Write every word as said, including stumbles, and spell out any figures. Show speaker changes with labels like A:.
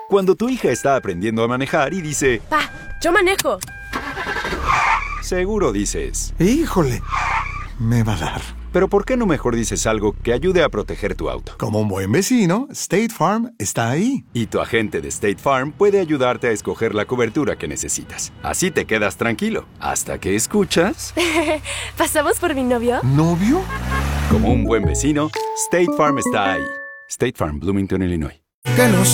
A: Cuando tu hija está aprendiendo a manejar y dice,
B: Pa, yo manejo.
A: seguro dices,
C: ¡híjole! Me va a dar.
A: pero ¿por qué no mejor dices algo que ayude a proteger tu auto?
C: Como un buen vecino, State Farm está ahí.
A: Y tu agente de State Farm puede ayudarte a escoger la cobertura que necesitas. Así te quedas tranquilo, hasta que escuchas...
B: ¿Pasamos por mi novio?
C: ¿Novio?
A: Como un buen vecino, State Farm está ahí. State Farm, Bloomington, Illinois.
C: Que los